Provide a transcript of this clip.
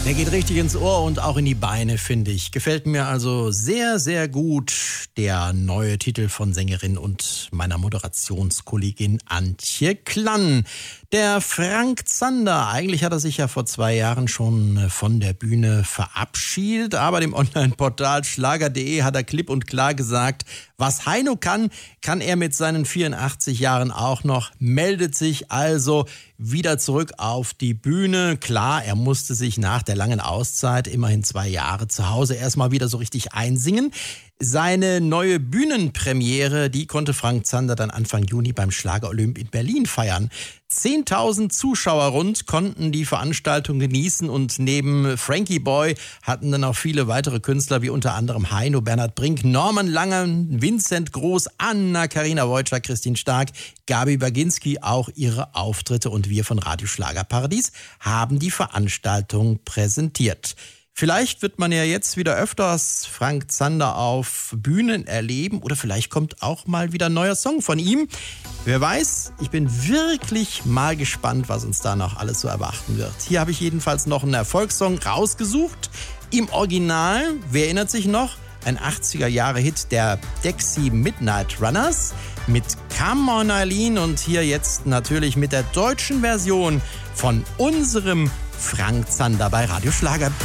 Der geht richtig ins Ohr und auch in die Beine, finde ich. Gefällt mir also sehr, sehr gut der neue Titel von Sängerin und meiner Moderationskollegin Antje Klann. Der Frank Zander, eigentlich hat er sich ja vor 2 Jahren schon von der Bühne verabschiedet, aber dem Online-Portal Schlager.de hat er klipp und klar gesagt, was Heino kann, kann er mit seinen 84 Jahren auch noch, meldet sich also wieder zurück auf die Bühne. Klar, er musste sich nach der langen Auszeit, immerhin 2 Jahre zu Hause, erstmal wieder so richtig einsingen. Seine neue Bühnenpremiere, die konnte Frank Zander dann Anfang Juni beim Schlager-Olymp in Berlin feiern. 10.000 Zuschauer rund konnten die Veranstaltung genießen und neben Frankie Boy hatten dann auch viele weitere Künstler wie unter anderem Heino, Bernhard Brink, Norman Langen, Vincent Groß, Anna, Carina Wojcik, Christine Stark, Gabi Baginski auch ihre Auftritte und wir von Radio Schlagerparadies haben die Veranstaltung präsentiert. Vielleicht wird man ja jetzt wieder öfters Frank Zander auf Bühnen erleben oder vielleicht kommt auch mal wieder ein neuer Song von ihm. Wer weiß, ich bin wirklich mal gespannt, was uns da noch alles so erwarten wird. Hier habe ich jedenfalls noch einen Erfolgssong rausgesucht. Im Original, wer erinnert sich noch? Ein 80er-Jahre-Hit der Dexy Midnight Runners mit Come on Eileen und hier jetzt natürlich mit der deutschen Version von unserem Frank Zander bei Radio Schlager.